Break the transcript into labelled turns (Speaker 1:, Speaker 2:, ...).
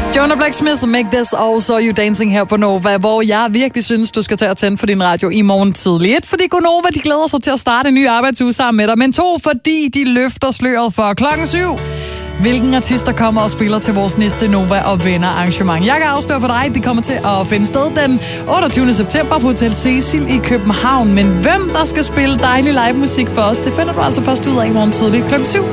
Speaker 1: Jonah Blacksmith, Make This All So You Dancing her på Nova, hvor jeg virkelig synes, du skal tage og tænde for din radio i morgen tidlig. 1, fordi Gonova, de glæder sig til at starte en ny arbejdsuge sammen med dig, men 2, fordi de løfter sløret for 7:00. Hvilken artister kommer og spiller til vores næste Nova og Venner arrangement. Jeg kan afsløre for dig, det kommer til at finde sted den 28. september på Hotel Cecil i København. Men hvem der skal spille dejlig live musik for os, det finder du altså først ud af i morgen tidlig 7:00.